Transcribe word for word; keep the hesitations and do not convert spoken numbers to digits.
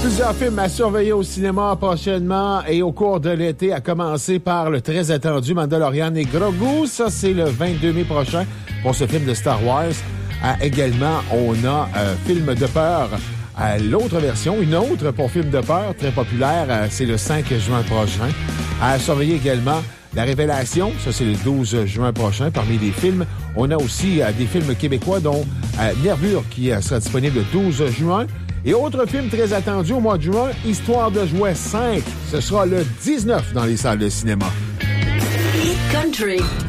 Plusieurs films à surveiller au cinéma prochainement et au cours de l'été, à commencer par le très attendu Mandalorian et Grogu. Ça, c'est le vingt-deux mai prochain pour ce film de Star Wars. Euh, également, on a un euh, film de peur. Euh, l'autre version, une autre pour film de peur, très populaire, euh, c'est le cinq juin prochain. À surveiller également La Révélation, ça c'est le douze juin prochain. Parmi les films, on a aussi euh, des films québécois, dont euh, Nervure, qui euh, sera disponible le douze juin. Et autre film très attendu au mois de juin, Histoire de jouet cinq. Ce sera le dix-neuf dans les salles de cinéma. Country.